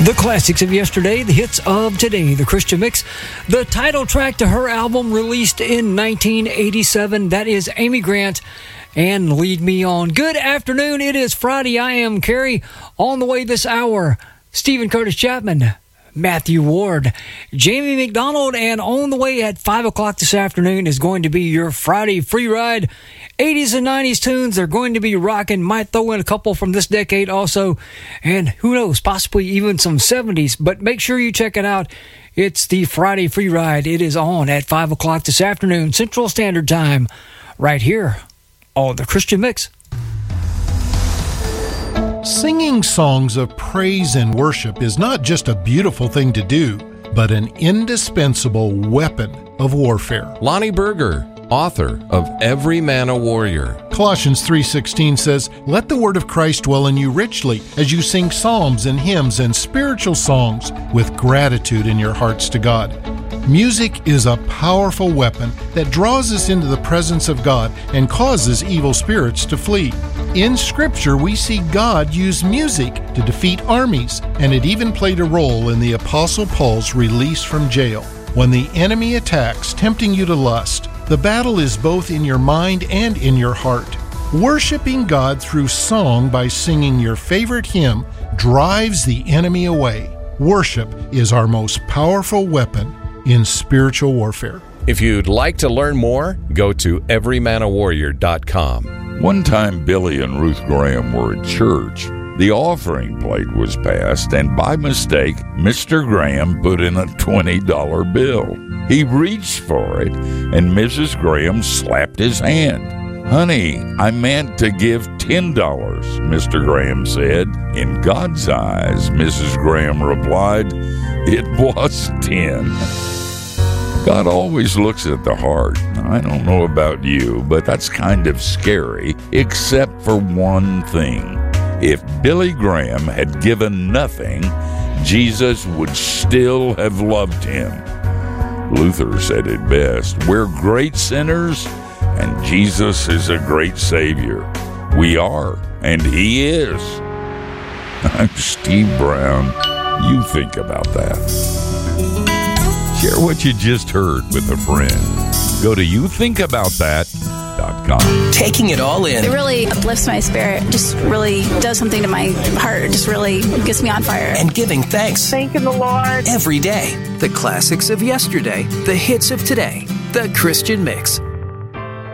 The classics of yesterday, the hits of today, the Christian Mix. The title track to her album released in 1987, that is Amy Grant and Lead Me On. Good afternoon, it is Friday. I am Carrie. On the way this hour, Stephen Curtis Chapman, Matthew Ward, Jamie McDonald, and on the way at 5 o'clock this afternoon is going to be your Friday free ride. 80s and 90s tunes, they're going to be rocking. Might throw in a couple from this decade also, and who knows, possibly even some 70s, but make sure you check it out. It's the Friday free ride. It is on at 5 o'clock this afternoon, Central Standard Time, right here on the Christian Mix. Singing songs of praise and worship is not just a beautiful thing to do, but an indispensable weapon of warfare. Lonnie Berger, author of Every Man a Warrior. Colossians 3:16 says, "Let the word of Christ dwell in you richly, as you sing psalms and hymns and spiritual songs with gratitude in your hearts to God." Music is a powerful weapon that draws us into the presence of God and causes evil spirits to flee. In Scripture, we see God use music to defeat armies, and it even played a role in the Apostle Paul's release from jail. When the enemy attacks, tempting you to lust, the battle is both in your mind and in your heart. Worshiping God through song by singing your favorite hymn drives the enemy away. Worship is our most powerful weapon in spiritual warfare. If you'd like to learn more, go to everymanawarrior.com. One time Billy and Ruth Graham were at church. The offering plate was passed, and by mistake, Mr. Graham put in a $20 bill. He reached for it, and Mrs. Graham slapped his hand. "Honey, I meant to give $10, Mr. Graham said. In God's eyes, Mrs. Graham replied, it was 10. God always looks at the heart. I don't know about you, but that's kind of scary, except for one thing. If Billy Graham had given nothing, Jesus would still have loved him. Luther said it best, we're great sinners, and Jesus is a great Savior. We are, and He is. I'm Steve Brown. You think about that. Share what you just heard with a friend. Go to youthinkaboutthat.com. Taking it all in. It really uplifts my spirit. Just really does something to my heart. It just really gets me on fire. And giving thanks. Thanking the Lord. Every day. The classics of yesterday. The hits of today. The Christian Mix.